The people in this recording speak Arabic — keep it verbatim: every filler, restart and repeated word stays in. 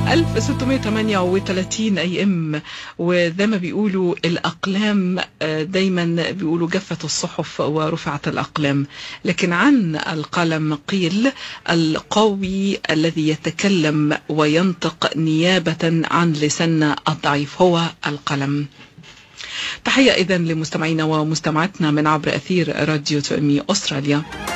ألف وستمائة وثمانية وثلاثين أي أم، وزي ما بيقولوا الأقلام دايما بيقولوا جفت الصحف ورفعت الأقلام، لكن عن القلم قيل القوي الذي يتكلم وينطق نيابة عن لساننا الضعيف هو القلم. تحية إذن لمستمعينا ومستمعاتنا من عبر أثير راديو توأمي أستراليا.